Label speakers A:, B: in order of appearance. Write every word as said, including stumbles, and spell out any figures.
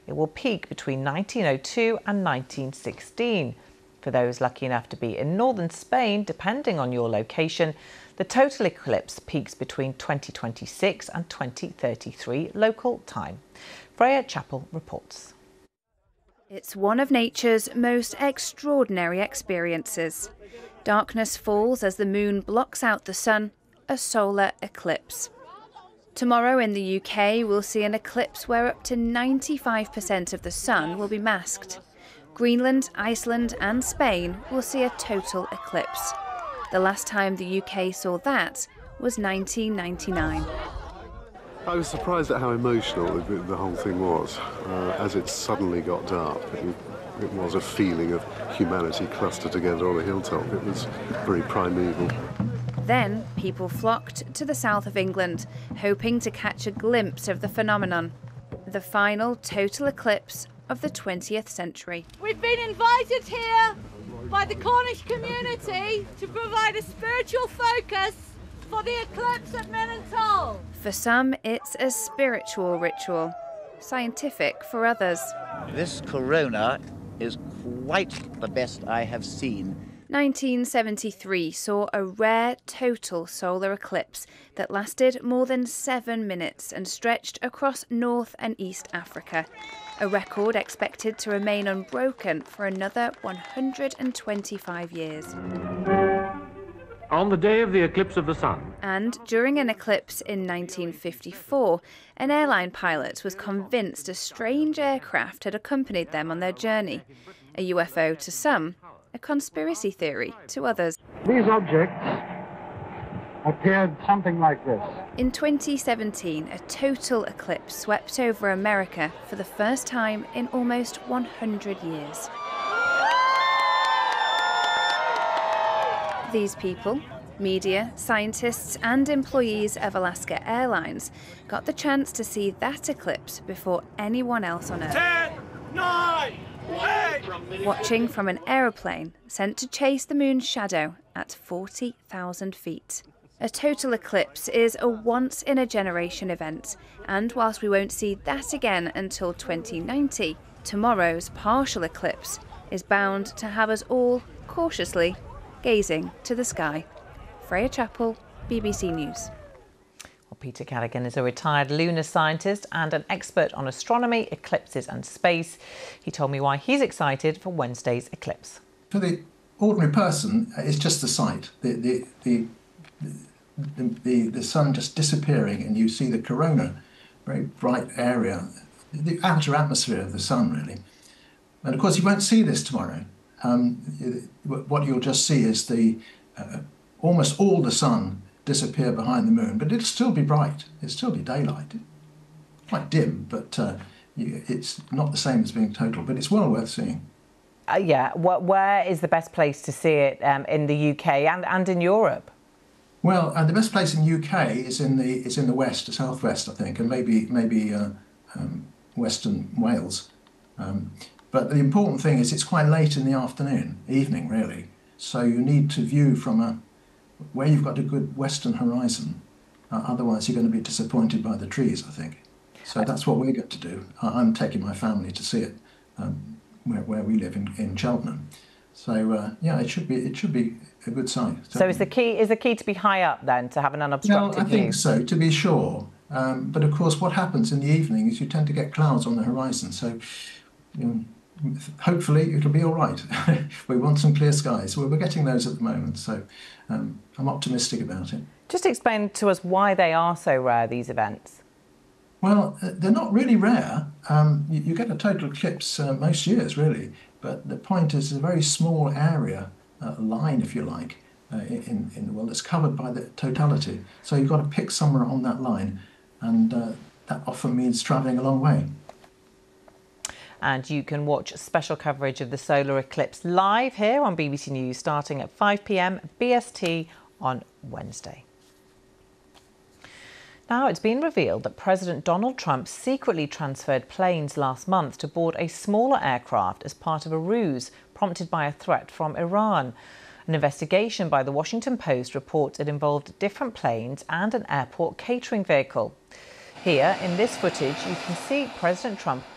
A: It will peak between nineteen oh two and nineteen sixteen. For those lucky enough to be in northern Spain, depending on your location, the total eclipse peaks between twenty twenty-six and twenty thirty-three local time. Freya Chappell reports.
B: It's one of nature's most extraordinary experiences. Darkness falls as the moon blocks out the sun, a solar eclipse. Tomorrow in the U K, we'll see an eclipse where up to ninety-five percent of the sun will be masked. Greenland, Iceland and Spain will see a total eclipse. The last time the U K saw that was nineteen ninety-nine.
C: I was surprised at how emotional the, the whole thing was. Uh, as it suddenly got dark, it, it was a feeling of humanity clustered together on a hilltop. It was very primeval.
B: Then people flocked to the south of England, hoping to catch a glimpse of the phenomenon. The final total eclipse of the twentieth century.
D: We've been invited here by the Cornish community to provide a spiritual focus for the eclipse at Menantal.
B: For some, it's a spiritual ritual, scientific for others.
E: This corona is quite the best I have seen.
B: nineteen seventy-three saw a rare total solar eclipse that lasted more than seven minutes and stretched across North and East Africa. A record expected to remain unbroken for another one hundred twenty-five years.
F: On the day of the eclipse of the sun.
B: And during an eclipse in nineteen fifty-four, an airline pilot was convinced a strange aircraft had accompanied them on their journey. A U F O to some, a conspiracy theory to others.
G: These objects appeared something like this.
B: In twenty seventeen, a total eclipse swept over America for the first time in almost one hundred years. These people, media, scientists and employees of Alaska Airlines, got the chance to see that eclipse before anyone else on Earth.
H: Ten, nine, eight.
B: Watching from an aeroplane sent to chase the moon's shadow at forty thousand feet. A total eclipse is a once-in-a-generation event, and whilst we won't see that again until twenty ninety, tomorrow's partial eclipse is bound to have us all cautiously gazing to the sky. Freya Chappell, B B C News.
A: Well, Peter Callaghan is a retired lunar scientist and an expert on astronomy, eclipses and space. He told me why he's excited for Wednesday's eclipse.
I: For the ordinary person, it's just the sight. The, the, the, the, the, the sun just disappearing and you see the corona, very bright area, the outer atmosphere of the sun, really. And of course, you won't see this tomorrow. Um, what you'll just see is the uh, almost all the sun disappear behind the moon, but it'll still be bright. It'll still be daylight. Quite dim, but uh, you, it's not the same as being total, but it's well worth seeing.
A: Uh, yeah, what, where is the best place to see it um, in the U K and, and in Europe?
I: Well, uh, the best place in the U K is in the is in the west, the southwest, I think, and maybe maybe uh, um, Western Wales. Um, But the important thing is it's quite late in the afternoon, evening really. So you need to view from a where you've got a good western horizon. Uh, otherwise you're going to be disappointed by the trees, I think. So that's what we're going to do. I'm taking my family to see it um, where, where we live in, in Cheltenham. So uh, yeah, it should be it should be a good sight. Certainly.
A: So is the key is the key to be high up then, to have an unobstructed
I: view? Well, I think
A: view?
I: so, to be sure. Um, but of course, what happens in the evening is you tend to get clouds on the horizon. So. You know, hopefully it'll be all right. We want some clear skies. Well, we're getting those at the moment, so um, I'm optimistic about it.
A: Just explain to us why they are so rare, these events.
I: Well, they're not really rare. Um, you, you get a total eclipse uh, most years, really, but the point is a very small area, uh, line, if you like, uh, in, in the world that's covered by the totality. So you've got to pick somewhere on that line, and uh, that often means travelling a long way.
A: And you can watch special coverage of the solar eclipse live here on B B C News starting at five p m B S T on Wednesday. Now, it's been revealed that President Donald Trump secretly transferred planes last month to board a smaller aircraft as part of a ruse prompted by a threat from Iran. An investigation by the Washington Post reports it involved different planes and an airport catering vehicle. Here, in this footage, you can see President Trump